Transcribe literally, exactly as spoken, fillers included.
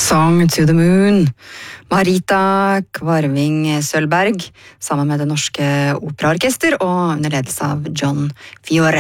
Song to the Moon. Marita Kvarving Sølberg, sammen med det norske operaorkester og under ledelse av John Fiore.